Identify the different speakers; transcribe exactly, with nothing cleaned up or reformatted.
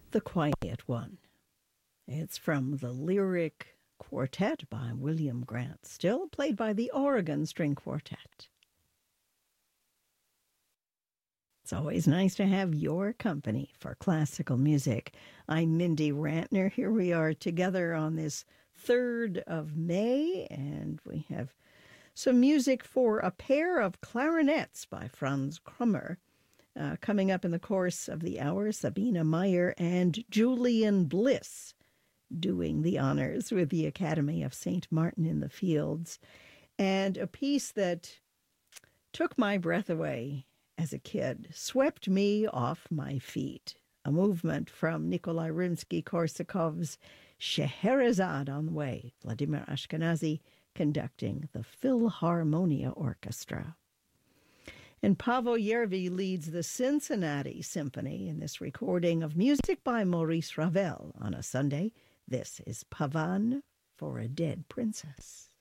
Speaker 1: The Quiet One. It's from the Lyric Quartet by William Grant Still, played by the Oregon String Quartet. It's always nice to have your company for classical music. I'm Mindy Rantner. Here we are together on this third of May, and we have some music for a pair of clarinets by Franz Krummer. Uh, coming up in the course of the hour, Sabina Meyer and Julian Bliss doing the honors with the Academy of Saint Martin in the Fields. And a piece that took my breath away as a kid, swept me off my feet. A movement from Nikolai Rimsky-Korsakov's Scheherazade on the Way, Vladimir Ashkenazy conducting the Philharmonia Orchestra. And Paavo Järvi leads the Cincinnati Symphony in this recording of music by Maurice Ravel on a Sunday. This is Pavan for a Dead Princess.